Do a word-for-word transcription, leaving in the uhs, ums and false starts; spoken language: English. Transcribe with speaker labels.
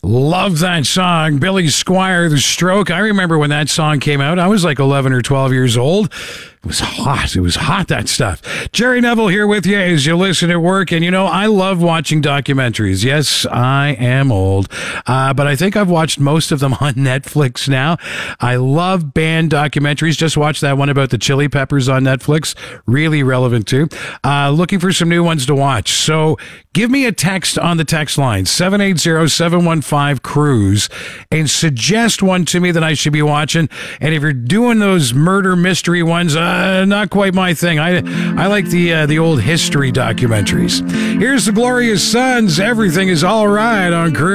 Speaker 1: Love that song. Billy Squier, The Stroke. I remember when that song came out. I was like eleven or twelve years old. It was hot. It was hot, that stuff. Jerry Neville here with you as you listen at work. And, you know, I love watching documentaries. Yes, I am old. Uh, but I think I've watched most of them on Netflix now. I love band documentaries. Just watched that one about the Chili Peppers on Netflix. Really relevant, too. Uh, looking for some new ones to watch. So give me a text on the text line, seven eight zero, seven one five, cruise, and suggest one to me that I should be watching. And if you're doing those murder mystery ones, uh, not quite my thing. I I like the uh, the old history documentaries. Here's the Glorious Sons. Everything is all right on Cruise.